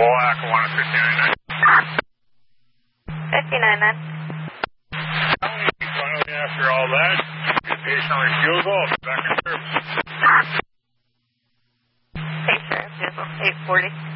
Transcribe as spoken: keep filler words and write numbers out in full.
Black one fifty-nine nine. fifty-nine nine. Finally, after all that, good patient refusal, back in service. Patient refusal, eight forty.